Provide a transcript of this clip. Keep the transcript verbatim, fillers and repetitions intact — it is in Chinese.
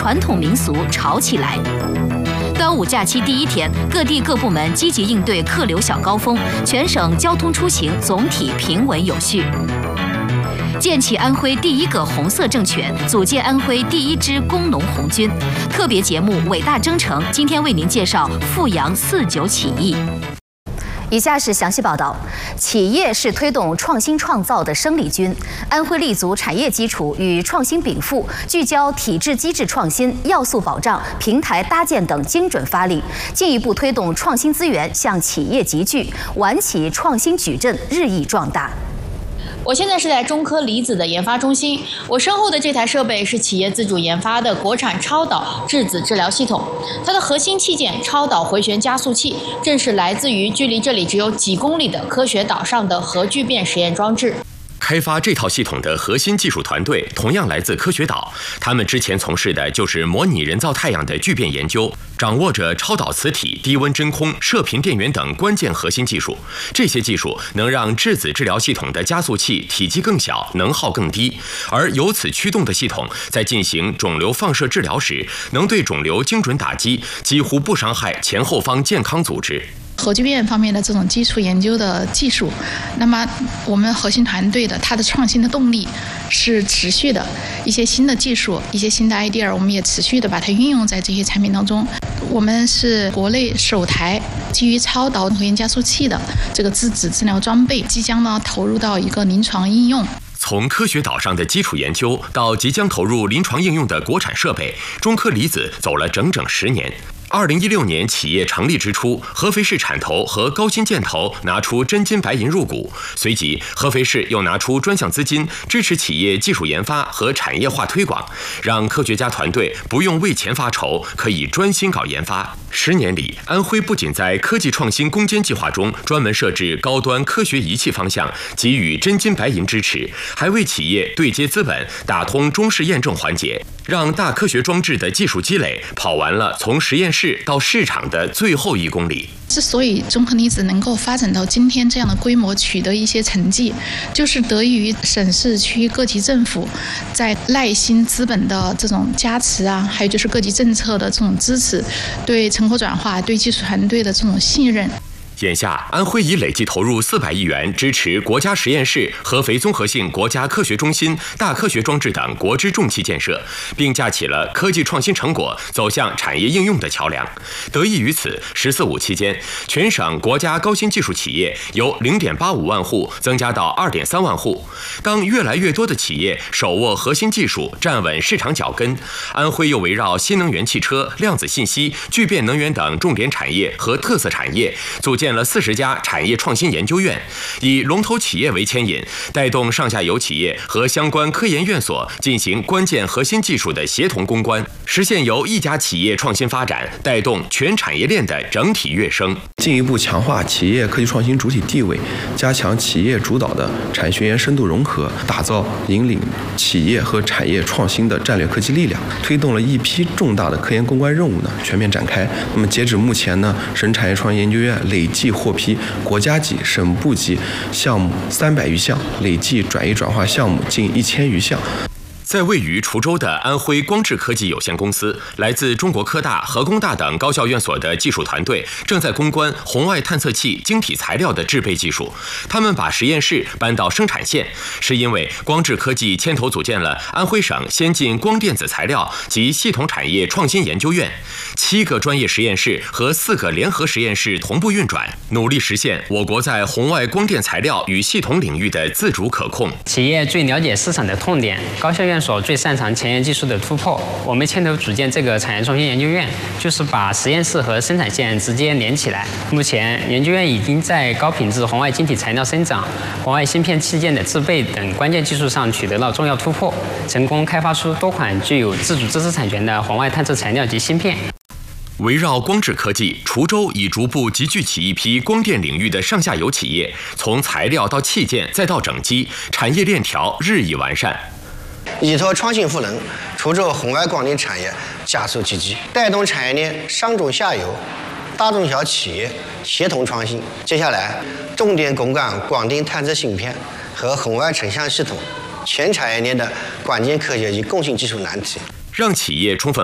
传统民俗潮起来。端午假期第一天，各地各部门积极应对客流小高峰，全省交通出行总体平稳有序。建起安徽第一个红色政权，组建安徽第一支工农红军。特别节目《伟大征程》今天为您介绍阜阳四九起义。以下是详细报道。企业是推动创新创造的生力军，安徽立足产业基础与创新禀赋，聚焦体制机制创新、要素保障、平台搭建等精准发力，进一步推动创新资源向企业集聚，晚企创新矩阵日益壮大。 我现在是在中科离子的研发中心，我身后的这台设备是企业自主研发的国产超导质子治疗系统，它的核心器件超导回旋加速器正是来自于距离这里只有几公里的科学岛上的核聚变实验装置。 开发这套系统的核心技术团队同样来自科学岛，他们之前从事的就是模拟人造太阳的聚变研究，掌握着超导磁体、低温真空、射频电源等关键核心技术。这些技术能让质子治疗系统的加速器体积更小，能耗更低，而由此驱动的系统在进行肿瘤放射治疗时，能对肿瘤精准打击，几乎不伤害前后方健康组织。 核聚变方面的这种基础研究的技术，那么我们核心团队的它的创新的动力是持续的，一些新的技术、一些新的 idea， 我们也持续的把它运用在这些产品当中。我们是国内首台基于超导回旋加速器的这个质子治疗装备，即将呢投入到一个临床应用。 从科学岛上的基础研究到即将投入临床应用的国产设备，中科离子走了整整十年。二零一六年企业成立之初，合肥市产投和高新建投拿出真金白银入股，随即合肥市又拿出专项资金支持企业技术研发和产业化推广，让科学家团队不用为钱发愁，可以专心搞研发。十年里，安徽不仅在科技创新攻坚计划中专门设置高端科学仪器方向，给予真金白银支持，还为企业对接资本，打通中试验证环节，让大科学装置的技术积累跑完了从实验室到市场的最后一公里。 之所以中科离子能够发展到今天这样的规模，取得一些成绩，就是得益于省市区各级政府在耐心资本的这种加持啊，还有就是各级政策的这种支持，对成果转化、对技术团队的这种信任。 眼下，安徽已累计投入四百亿元支持国家实验室、合肥综合性国家科学中心、大科学装置等国之重器建设，并架起了科技创新成果走向产业应用的桥梁。得益于此，“十四五”期间，全省国家高新技术企业由 零点八五万户增加到 二点三万户。当越来越多的企业手握核心技术，站稳市场脚跟，安徽又围绕新能源汽车、量子信息、聚变能源等重点产业和特色产业，组建建了四十家产业创新研究院，以龙头企业为牵引，带动上下游企业和相关科研院所进行关键核心技术的协同攻关，实现由一家企业创新发展带动全产业链的整体跃升。 进一步强化企业科技创新主体地位，加强企业主导的产学研深度融合，打造引领企业和产业创新的战略科技力量，推动了一批重大的科研攻关任务呢全面展开。那么截止目前呢，省产业创新研究院累计获批国家级、省部级项目三百余项，累计转移转化项目近一千余项。 在位于滁州的安徽光智科技有限公司，来自中国科大、核工大等高校院所的技术团队正在攻关红外探测器晶体材料的制备技术。他们把实验室搬到生产线，是因为光智科技牵头组建了安徽省先进光电子材料及系统产业创新研究院，七个专业实验室和四个联合实验室同步运转，努力实现我国在红外光电材料与系统领域的自主可控。 企业最了解市场的痛点，高校院所最擅长前沿技术的突破。我们牵头组建这个产业创新研究院，就是把实验室和生产线直接连起来。目前，研究院已经在高品质红外晶体材料生长、红外芯片器件的制备等关键技术上取得了重要突破，成功开发出多款具有自主知识产权的红外探测材料及芯片。 围绕光智科技，滁州已逐步集聚起一批光电领域的上下游企业，从材料到器件再到整机，产业链条日益完善。 依托创新赋能，滁州红外光电产业加速积极，带动产业链上中下游、大中小企业协同创新。接下来，重点攻关光电探测芯片和红外成像系统全产业链的关键科学及共性技术难题， 让企业充分